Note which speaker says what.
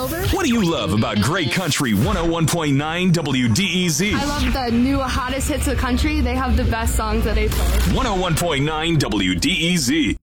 Speaker 1: over.
Speaker 2: What do you love about Great Country 101.9 WDEZ?
Speaker 1: I love the new hottest hits of country. They have the best songs that they play.
Speaker 2: 101.9 WDEZ.